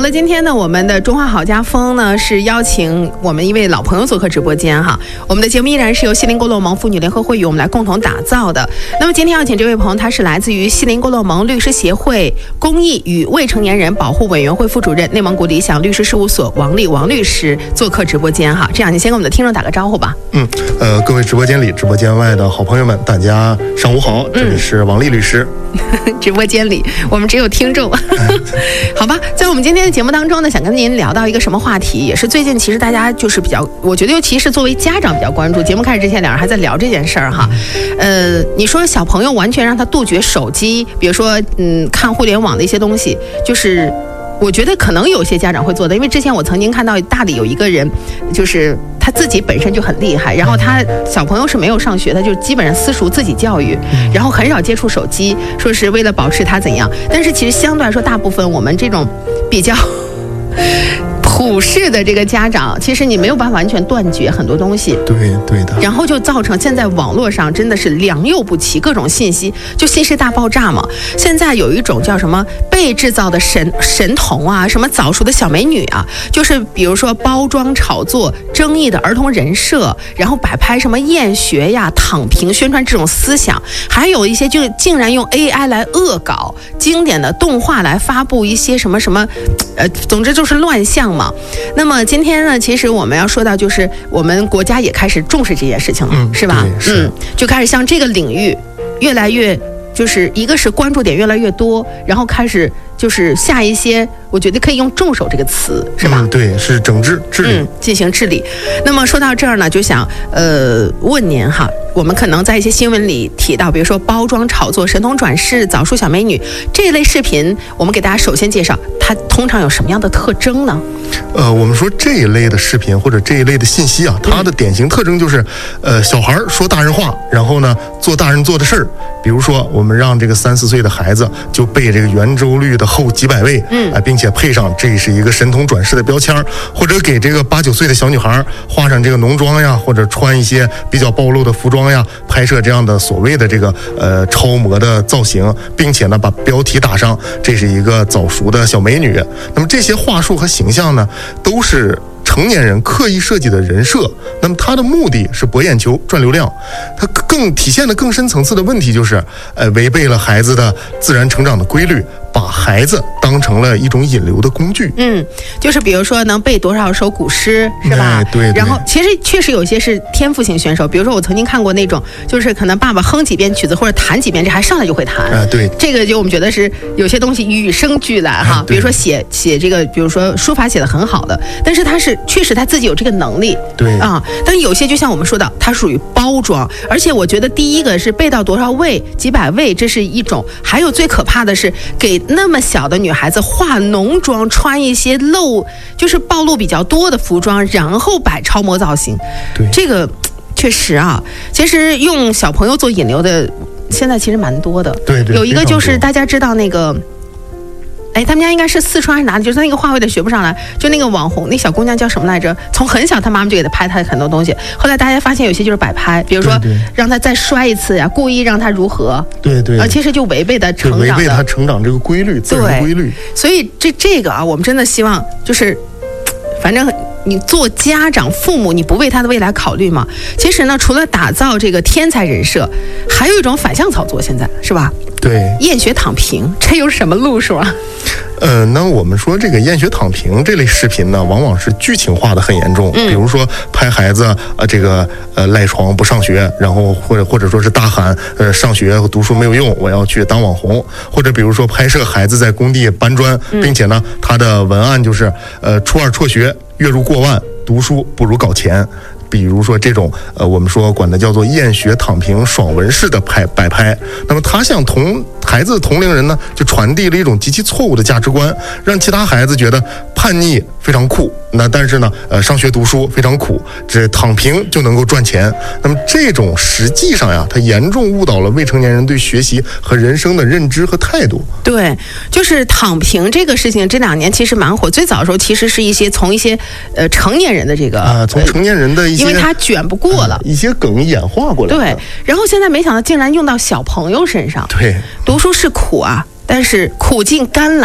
的，今天呢，我们的中华好家风呢是邀请我们一位老朋友做客直播间哈。我们的节目依然是由西林郭勒盟妇女联合会与我们来共同打造的。那么今天要请这位朋友，他是来自于西林郭勒盟律师协会公益与未成年人保护委员会副主任、内蒙古理想律师事务所王律师做客直播间哈。这样，你先跟我们的听众打个招呼吧。 各位直播间里、直播间外的好朋友们，大家上午好，这里是王律师。 直播间里我们只有听众好吧，在我们今天的节目当中呢，想跟您聊到一个什么话题，也是最近其实大家就是比较，我觉得尤其是作为家长比较关注。节目开始之前，两人还在聊这件事儿哈。你说小朋友完全让他杜绝手机，比如说看互联网的一些东西，就是我觉得可能有些家长会做的，因为之前我曾经看到大理有一个人，就是他自己本身就很厉害，然后他小朋友是没有上学，他就基本上私塾自己教育，然后很少接触手机，说是为了保持他怎样。但是其实相对来说，大部分我们这种比较普世的这个家长，其实你没有办法完全断绝很多东西， 对的， 然后就造成现在网络上真的是良莠不齐，各种信息，就信息大爆炸嘛。现在有一种叫什么被制造的神童啊，什么早熟的小美女啊，就是比如说包装炒作争议的儿童人设，然后摆拍什么厌学呀、躺平，宣传这种思想，还有一些就是竟然用 AI 来恶搞经典的动画来发布一些什么总之就是乱象嘛。那么今天呢，其实我们要说到，就是我们国家也开始重视这件事情了，是吧？就开始向这个领域越来越，就是一个是关注点越来越多，然后开始就是下一些，我觉得可以用重手这个词，是吧？ 对，是整治治理， 进行治理。那么说到这儿呢，就想问您哈，我们可能在一些新闻里提到，比如说包装炒作、神童转世、早熟小美女这一类视频，我们给大家首先介绍它通常有什么样的特征呢？ 我们说这一类的视频或者这一类的信息啊，它的典型特征就是，小孩说大人话，然后呢做大人做的事儿。比如说，我们让这个3、4岁的孩子就背这个圆周率的后几百位，并且配上这是一个神童转世的标签，或者给这个8、9岁的小女孩画上这个浓妆呀，或者穿一些比较暴露的服装呀，拍摄这样的所谓的这个超模的造型，并且呢把标题打上这是一个早熟的小美女。那么这些话术和形象呢，都是成年人刻意设计的人设，那么它的目的是博眼球、赚流量。它更体现的更深层次的问题就是，违背了孩子的自然成长的规律，把孩子当成了一种引流的工具。 就是比如说能背多少首古诗，是吧？ 对。 然后其实确实有一些是天赋型选手，比如说我曾经看过那种，就是可能爸爸哼几遍曲子或者弹几遍，这还上来就会弹。 对。 这个就我们觉得是有些东西与生俱来哈。比如说写这个，比如说书法写得很好的，但是他是确实他自己有这个能力。 对啊， 但有些就像我们说的，它属于包装，而且我觉得第一个是背到多少位、几百位，这是一种；还有最可怕的是给那么小的女孩子化浓妆，穿一些就是暴露比较多的服装，然后摆超模造型。 对， 这个确实啊，其实用小朋友做引流的，现在其实蛮多的。 对， 有一个就是大家知道那个。他们家应该是四川还是哪里？就是那个话我有点学不上来。就那个网红，那小姑娘叫什么来着？从很小，她妈妈就给她拍她很多东西。后来大家发现有些就是摆拍，比如说让她再摔一次呀，故意让她如何？ 对， 其实就违背她成长， 违背她成长这个规律，自然规律。 所以这个啊，我们真的希望就是，反正你做家长、父母，你不为他的未来考虑吗？其实呢，除了打造这个天才人设，还有一种反向操作，现在是吧？ 对， 厌学躺平，这有什么路数啊？ 那我们说这个厌学躺平这类视频呢，往往是剧情化的很严重。比如说拍孩子赖床不上学，然后或者说是大喊上学读书没有用，我要去当网红，或者比如说拍摄孩子在工地搬砖，并且呢他的文案就是初2辍学，月入过万，读书不如搞钱。比如说这种我们说管它叫做厌学躺平爽文式的摆拍，那么他向孩子同龄人呢，就传递了一种极其错误的价值观，让其他孩子觉得叛逆非常酷，那但是呢上学读书非常苦，这躺平就能够赚钱。那么这种实际上呀，它严重误导了未成年人对学习和人生的认知和态度。 对，就是躺平这个事情，这2年其实蛮火。最早的时候其实是从一些成年人的这个从成年人的一些， 因为他卷不过了， 一些梗演化过来。 对，然后现在没想到竟然用到小朋友身上。 对， 读书是苦啊，但是苦尽甘来啊。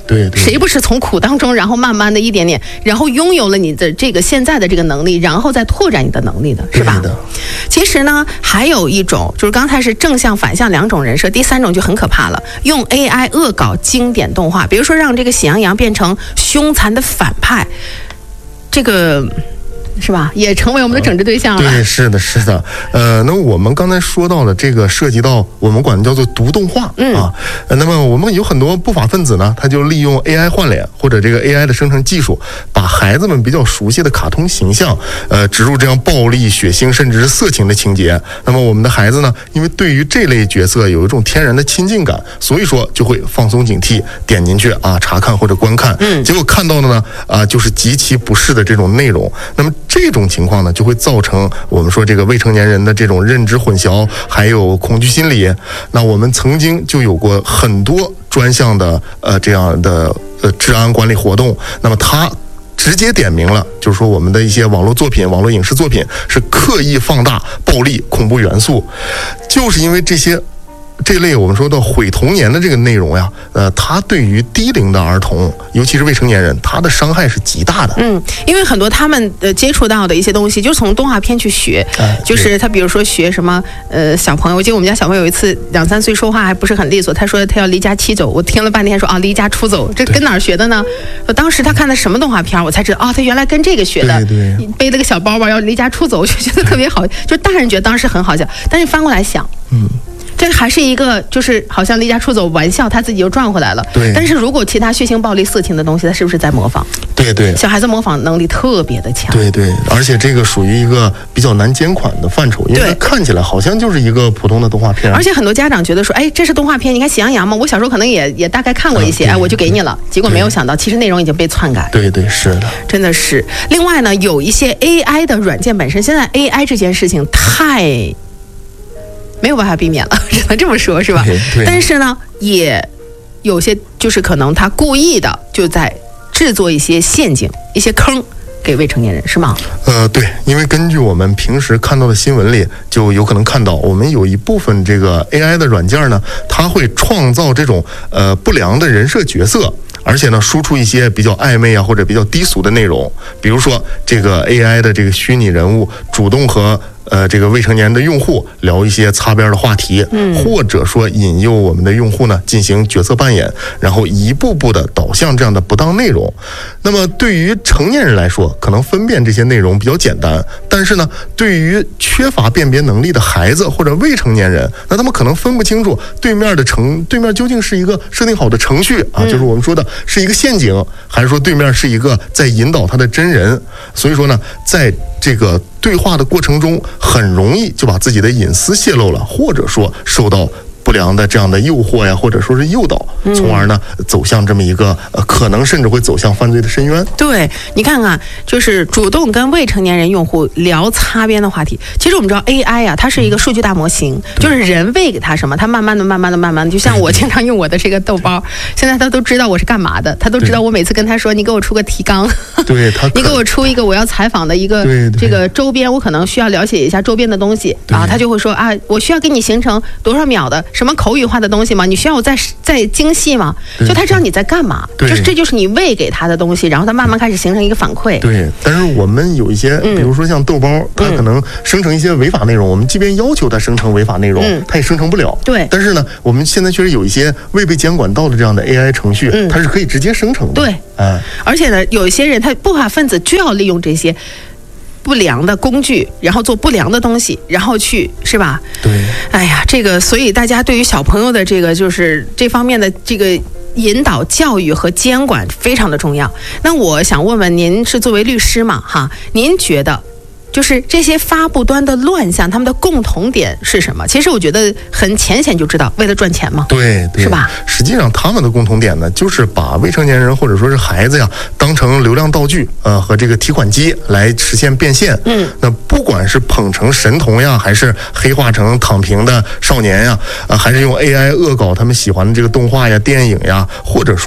对， 谁不是从苦当中，然后慢慢的一点点，然后拥有了你的这个现在的这个能力，然后再拓展你的能力的，是吧？其实呢，还有一种就是刚才是正向反向两种人设，第三种就很可怕了，用 AI 恶搞经典动画，比如说让这个喜羊羊变成凶残的反派，这个是吧？也成为我们的整治对象了。 对，是的。那我们刚才说到的这个涉及到我们管它叫做毒动画啊。那么我们有很多不法分子呢，他就利用 AI 换脸或者这个 AI 的生成技术，把孩子们比较熟悉的卡通形象，植入这样暴力、血腥甚至是色情的情节。那么我们的孩子呢，因为对于这类角色有一种天然的亲近感，所以说就会放松警惕，点进去啊查看或者观看。结果看到的呢就是极其不适的这种内容。那么这种情况呢，就会造成我们说这个未成年人的这种认知混淆，还有恐惧心理。那我们曾经就有过很多专项的这样的治安管理活动，那么它直接点明了，就是说我们的一些网络作品、网络影视作品是刻意放大暴力、恐怖元素，就是因为这类我们说的毁童年的这个内容呀，它对于低龄的儿童，尤其是未成年人，它的伤害是极大的。 因为很多他们接触到的一些东西，就是从动画片去学，就是他比如说学什么小朋友，我记得我们家小朋友有一次2、3岁说话还不是很利索，他说他要离家出走，我听了半天说啊离家出走，这跟哪儿学的呢？当时他看的什么动画片，我才知道他原来跟这个学的。 对， 背了个小包包要离家出走，我就觉得特别好，就大人觉得当时很好笑，但是翻过来想，这还是一个就是好像离家出走玩笑，他自己又赚回来了。 对。 但是如果其他血腥、暴力、色情的东西，他是不是在模仿？ 对。 小孩子模仿能力特别的强。 对，而且这个属于一个比较难监管的范畴，因为它看起来好像就是一个普通的动画片。 而且很多家长觉得说，这是动画片，你看喜羊羊嘛，我小时候可能也大概看过一些，我就给你了。结果没有想到，其实内容已经被篡改。 对，是的， 真的是。另外呢，有一些 AI 的软件本身，现在 AI 这件事情太没有办法避免了，只能这么说，是吧？但是呢，也有些就是可能他故意的就在制作一些陷阱、一些坑给未成年人，是吗？ 对，因为根据我们平时看到的新闻里，就有可能看到我们有一部分这个 AI 的软件呢，它会创造这种不良的人设角色。而且呢，输出一些比较暧昧或者比较低俗的内容，比如说这个 AI 的这个虚拟人物主动和这个未成年的用户聊一些擦边的话题，或者说引诱我们的用户呢进行角色扮演，然后一步步的导向这样的不当内容。那么对于成年人来说，可能分辨这些内容比较简单，但是呢，对于缺乏辨别能力的孩子或者未成年人，那他们可能分不清楚对面究竟是一个设定好的程序就是我们说的是一个陷阱，还是说对面是一个在引导他的真人。所以说呢，在这个对话的过程中，很容易就把自己的隐私泄露了，或者说受到不良的这样的诱惑呀，或者说是诱导，从而呢走向这么一个可能甚至会走向犯罪的深渊。对， 你看看，就是主动跟未成年人用户聊擦边的话题。其实我们知道 AI 啊，它是一个数据大模型，就是人喂给它什么，它慢慢的，就像我经常用我的这个豆包，现在它都知道我是干嘛的，它都知道我每次跟他说，你给我出个提纲，你给我出一个我要采访的一个这个周边，我可能需要了解一下周边的东西啊，他就会说我需要给你形成多少秒的什么口语化的东西吗？你需要我再精细吗？就他知道你在干嘛，这就是你喂给他的东西，然后他慢慢开始形成一个反馈。 对，但是我们有一些，比如说像豆包，它可能生成一些违法内容，我们即便要求它生成违法内容，它也生成不了。 对， 但是呢，我们现在确实有一些未被监管到的这样的 AI 程序，它是可以直接生成的。 对，而且呢，有一些人他不法分子就要利用这些不良的工具，然后做不良的东西，然后去，是吧？ 对。 哎呀，这个，所以大家对于小朋友的这个就是这方面的这个引导、教育和监管非常的重要。那我想问问您，是作为律师嘛？哈，您觉得？就是这些发布端的乱象，他们的共同点是什么？其实我觉得很浅显就知道，为了赚钱嘛， 对， 是吧？ 实际上他们的共同点呢，就是把未成年人或者说是孩子呀，当成流量道具，和这个提款机来实现变现。那不管是捧成神童呀，还是黑化成躺平的少年呀，还是用 AI 恶搞他们喜欢的这个动画呀、电影呀，或者说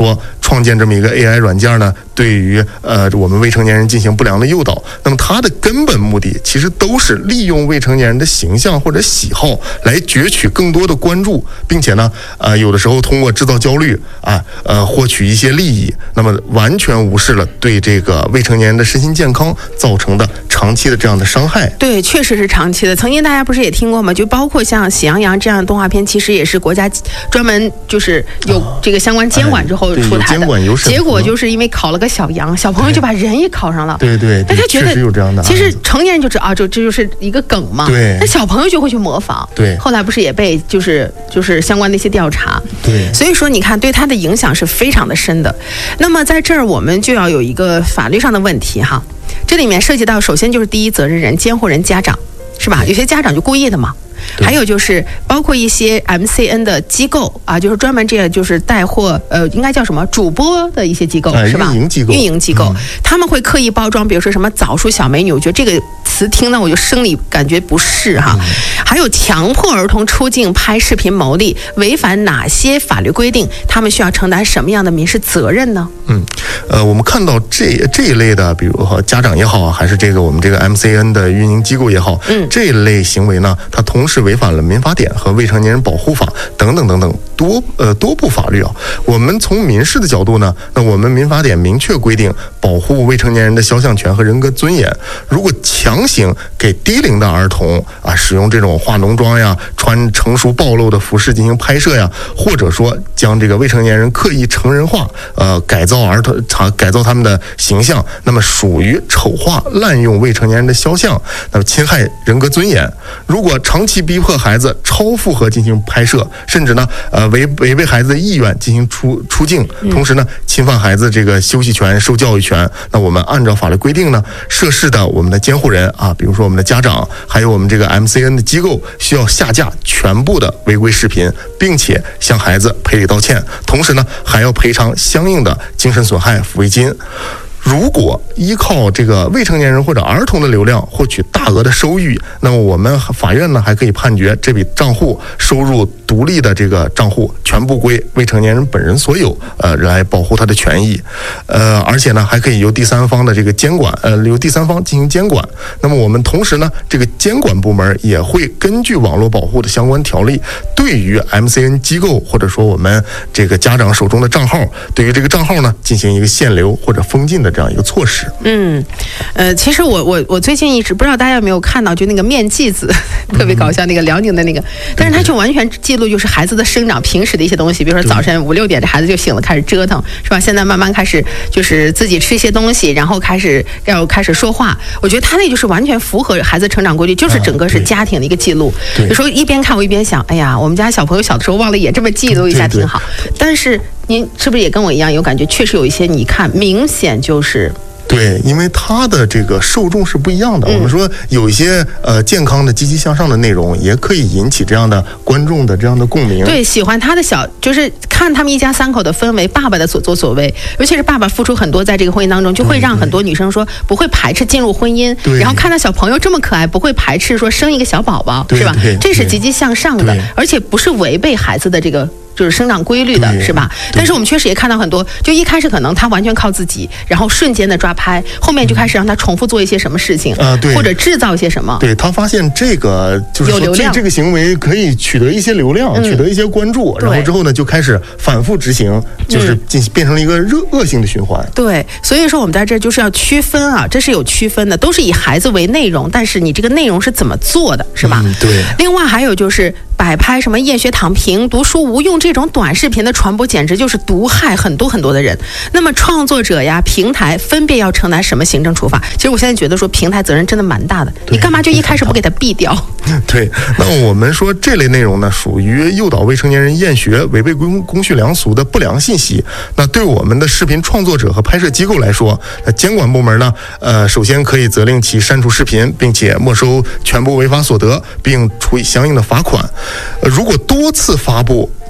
创建这么一个 AI 软件呢，对于我们未成年人进行不良的诱导。那么它的根本目的其实都是利用未成年人的形象或者喜好来攫取更多的关注，并且呢有的时候通过制造焦虑获取一些利益，那么完全无视了对这个未成年人的身心健康造成的长期的这样的伤害。 对，确实是长期的。曾经大家不是也听过吗？就包括像《喜羊羊》这样的动画片，其实也是国家专门就是有这个相关监管之后出台的。结果就是因为烤了个小羊，小朋友就把人也烤上了。 对对， 大家觉得有这样的。 其实成年人就知道这就是一个梗嘛。 对。 那小朋友就会去模仿。 对。 后来不是也被就是相关的一些调查。 对。 所以说你看，对他的影响是非常的深的。那么在这儿我们就要有一个法律上的问题哈。这里面涉及到，首先就是第一责任人、监护人、家长，是吧？有些家长就故意的嘛。还有就是包括一些 MCN 的机构啊，就是专门这样就是带货应该叫什么主播的一些机构，是吧？运营机构，他们会刻意包装，比如说什么早熟小美女，我觉得这个词听到我就生理感觉不适哈。还有强迫儿童出镜拍视频牟利，违反哪些法律规定，他们需要承担什么样的民事责任呢？ 我们看到这一类的，比如家长也好，还是我们这个 MCN 的运营机构也好，这一类行为呢，它同时违反了民法典和未成年人保护法等等等等多部法律啊。我们从民事的角度呢，那我们民法典明确规定保护未成年人的肖像权和人格尊严。如果强行给低龄的儿童使用这种化浓妆呀、穿成熟暴露的服饰进行拍摄呀，或者说将这个未成年人刻意成人化，改造他们的形象，那么属于丑化、滥用未成年人的肖像，那么侵害人格尊严。如果长期逼迫孩子超负荷进行拍摄，甚至呢违背孩子的意愿进行出镜，同时呢侵犯孩子这个休息权、受教育权，那我们按照法律规定呢，涉事的我们的监护人比如说我们的家长，还有我们这个 MCN 的机构，需要下架全部的违规视频，并且向孩子赔礼道歉，同时呢还要赔偿相应的精神损害抚慰金。如果依靠这个未成年人或者儿童的流量获取大额的收益，那么我们法院呢还可以判决这笔账户收入独立的这个账户全部归未成年人本人所有，来保护他的权益。而且呢还可以由第三方的这个监管，由第三方进行监管。那么我们同时呢，这个监管部门也会根据网络保护的相关条例，对于 MCN 机构或者说我们这个家长手中的账号，对于这个账号呢进行一个限流或者封禁的这样一个措施。 其实我最近一直不知道大家有没有看到，就那个面记子特别搞笑，那个辽宁的那个，但是他就完全记录就是孩子的生长平时的一些东西，比如说早晨5、6点这孩子就醒了，开始折腾，是吧？现在慢慢开始就是自己吃一些东西，然后开始说话。我觉得他那就是完全符合孩子成长规律，就是整个是家庭的一个记录。有时候一边看我一边想，哎呀，我们家小朋友小的时候忘了也这么记录一下挺好。但是您是不是也跟我一样有感觉？确实有一些你看明显就是对，因为它的这个受众是不一样的。我们说有一些健康的、积极向上的内容，也可以引起这样的观众的这样的共鸣。 对，喜欢他的就是看他们一家3口的氛围，爸爸的所作所为，尤其是爸爸付出很多在这个婚姻当中，就会让很多女生说不会排斥进入婚姻。然后看到小朋友这么可爱，不会排斥说生一个小宝宝，是吧？这是积极向上的，而且不是违背孩子的这个就是生长规律的，是吧？但是我们确实也看到很多，就一开始可能他完全靠自己，然后瞬间的抓拍，后面就开始让他重复做一些什么事情，或者制造一些什么。 对，他发现这个就是说这个行为可以取得一些流量，取得一些关注，然后之后呢就开始反复执行，就是变成了一个恶性的循环。 对，所以说我们在这就是要区分这是有区分的，都是以孩子为内容，但是你这个内容是怎么做的，是吧？ 对。 另外还有就是摆拍什么厌学躺平、读书无用这种短视频的传播，简直就是毒害很多很多的人。那么创作者呀、平台分别要承担什么行政处罚？其实我现在觉得说平台责任真的蛮大的，你干嘛就一开始不给他毙掉？ 对，那我们说这类内容呢，属于诱导未成年人厌学、违背公序良俗的不良信息。那对我们的视频创作者和拍摄机构来说，监管部门呢，首先可以责令其删除视频，并且没收全部违法所得，并处以相应的罚款。如果多次发布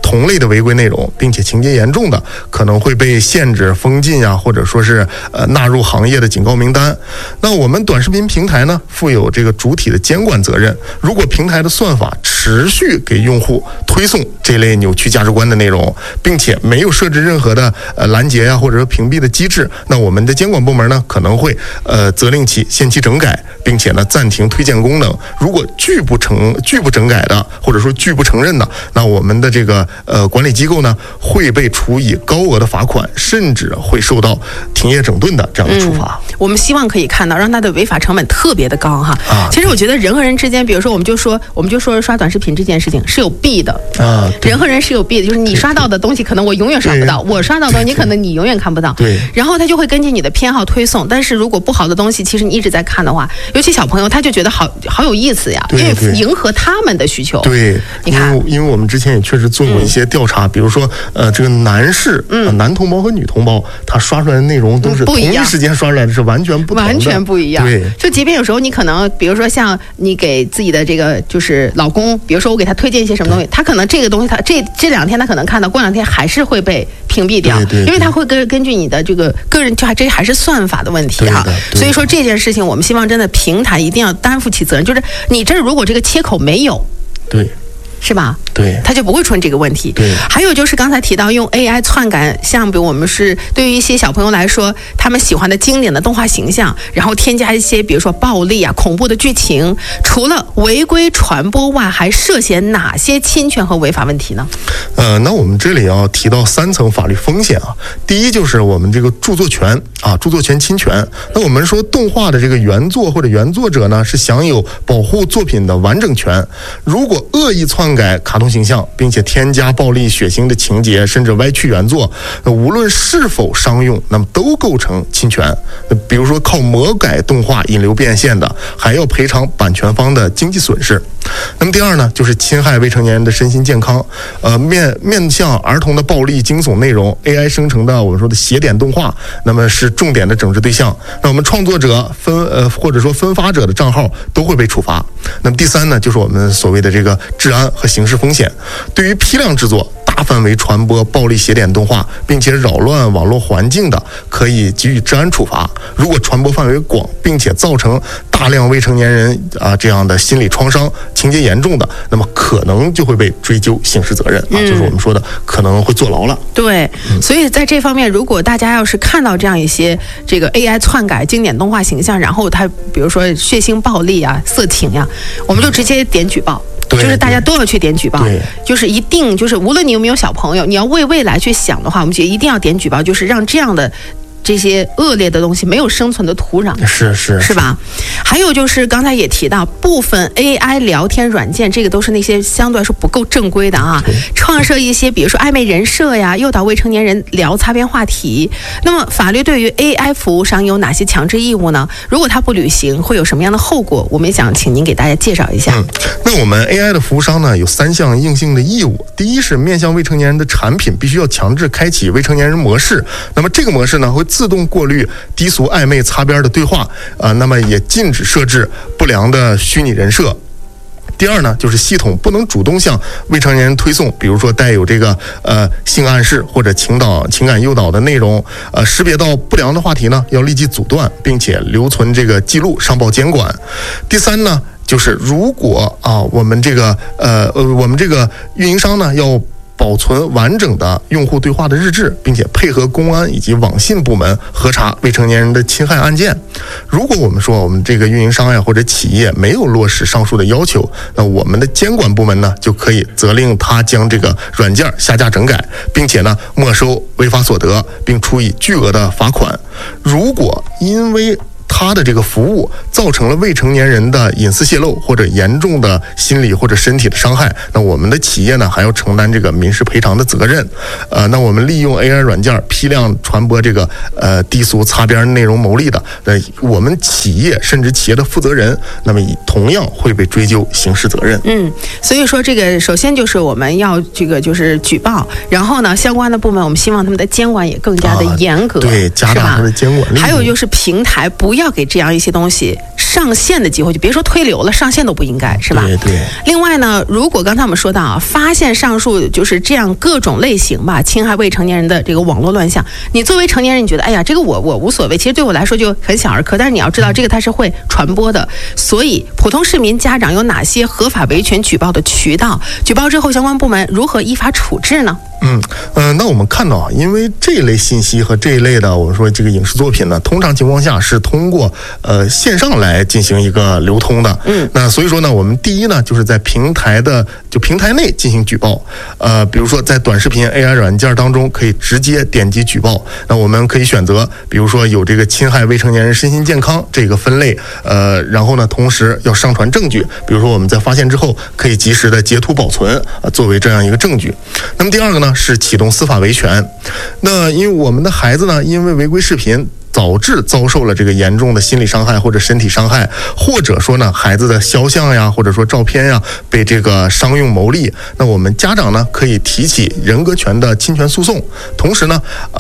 同类的违规内容，并且情节严重的，可能会被限制、封禁呀，或者说是纳入行业的警告名单。那我们短视频平台呢，负有这个主体的监管责任。如果平台的算法持续给用户推送这类扭曲价值观的内容，并且没有设置任何的拦截呀，或者说屏蔽的机制，那我们的监管部门呢，可能会责令其限期整改，并且呢暂停推荐功能。如果拒不整改的，或者说拒不承认的，那我们的这个管理机构呢，会被处以高额的罚款，甚至会受到停业整顿的这样的处罚。 我们希望可以看到，让它的违法成本特别的高哈。其实我觉得人和人之间，比如说我们就说刷短视频这件事情是有弊的啊，人和人是有弊的，就是你刷到的东西可能我永远刷不到，我刷到的东西可能你永远看不到。 对。 然后他就会根据你的偏好推送，但是如果不好的东西，其实你一直在看的话，尤其小朋友他就觉得好有意思呀，因为迎合他们的需求。 对， 你看， 因为我们之前也确实做过一些调查，比如说这个男士，男同胞和女同胞，他刷出来的内容都是同一时间刷出来的，是完全不同的， 完全不一样。 对， 就即便有时候你可能，比如说像你给自己的这个就是老公，比如说我给他推荐一些什么东西，他可能这个东西他这两天他可能看到，过两天还是会被屏蔽掉，因为他会根据你的这个个人，这还是算法的问题哈。所以说这件事情，我们希望真的平台一定要担负起责任，就是你这如果这个切口没有， 对。 是吧？ 对， 它就不会出现这个问题。 对， 还有就是刚才提到用 AI 篡改，像比如我们是对于一些小朋友来说，他们喜欢的经典的动画形象，然后添加一些比如说暴力啊、恐怖的剧情，除了违规传播外，还涉嫌哪些侵权和违法问题呢？ 那我们这里要提到3层法律风险啊。第一就是我们这个著作权啊，著作权侵权。那我们说动画的这个原作或者原作者呢，是享有保护作品的完整权。如果恶意篡改卡通形象，并且添加暴力血腥的情节，甚至歪曲原作，无论是否商用，那么都构成侵权。比如说靠魔改动画引流变现的，还要赔偿版权方的经济损失。那么第二呢，就是侵害未成年人的身心健康。面向儿童的暴力惊悚内容 ，AI 生成的我们说的邪典动画，那么是重点的整治对象。那我们创作者或者说分发者的账号都会被处罚。那么第三呢，就是我们所谓的这个治安和刑事风险。对于批量制作、大范围传播暴力邪典动画，并且扰乱网络环境的，可以给予治安处罚。如果传播范围广，并且造成大量未成年人这样的心理创伤，情节严重的，那么可能就会被追究刑事责任就是我们说的可能会坐牢了。 对，所以在这方面，如果大家要是看到这样一些这个 AI 篡改经典动画形象，然后它比如说血腥暴力啊、色情呀，我们就直接点举报。就是大家都要去点举报，就是一定就是无论你有没有小朋友，你要为未来去想的话，我们觉得一定要点举报，就是让这样的这些恶劣的东西没有生存的土壤，是吧？还有就是刚才也提到，部分 AI 聊天软件，这个都是那些相对来说不够正规的啊，创设一些比如说暧昧人设呀，诱导未成年人聊擦边话题。那么法律对于 AI 服务商有哪些强制义务呢？如果他不履行，会有什么样的后果？我们也想请您给大家介绍一下。 那我们 AI 的服务商呢，有3项硬性的义务。第一是面向未成年人的产品必须要强制开启未成年人模式，那么这个模式呢会自动过滤低俗暧昧擦边的对话那么也禁止设置不良的虚拟人设。第二呢，就是系统不能主动向未成年人推送，比如说带有这个性暗示或者情感诱导的内容，识别到不良的话题呢，要立即阻断，并且留存这个记录上报监管。第三呢，就是如果我们这个运营商呢要保存完整的用户对话的日志，并且配合公安以及网信部门核查未成年人的侵害案件。如果我们说我们这个运营商呀或者企业没有落实上述的要求，那我们的监管部门呢就可以责令他将这个软件下架整改，并且呢没收违法所得，并处以巨额的罚款。如果因为他的这个服务造成了未成年人的隐私泄露或者严重的心理或者身体的伤害，那我们的企业呢还要承担这个民事赔偿的责任。那我们利用 AI 软件批量传播这个低俗擦边内容牟利的，我们企业甚至企业的负责人，那么同样会被追究刑事责任。 所以说这个首先就是我们要这个就是举报，然后呢相关的部门我们希望他们的监管也更加的严格， 对，加大他的监管力度。 还有就是平台不要给这样一些东西上线的机会，就别说推流了，上线都不应该，是吧？ 对对。 另外呢，如果刚才我们说到啊，发现上述就是这样各种类型吧，侵害未成年人的这个网络乱象，你作为成年人，你觉得哎呀，这个我无所谓，其实对我来说就很小儿科，但是你要知道这个它是会传播的，所以普通市民家长有哪些合法维权举报的渠道？举报之后，相关部门如何依法处置呢？ 那我们看到啊，因为这一类信息和这一类的我们说这个影视作品呢，通常情况下是通过线上来进行一个流通的。那所以说呢，我们第一呢，就是在平台内进行举报。比如说在短视频 AI 软件当中，可以直接点击举报。那我们可以选择，比如说有这个侵害未成年人身心健康这个分类，然后呢，同时要上传证据，比如说我们在发现之后，可以及时的截图保存，作为这样一个证据。那么第二个呢，是启动司法维权。那因为我们的孩子呢，因为违规视频导致遭受了这个严重的心理伤害或者身体伤害，或者说呢孩子的肖像呀或者说照片呀被这个商用牟利，那我们家长呢可以提起人格权的侵权诉讼，同时呢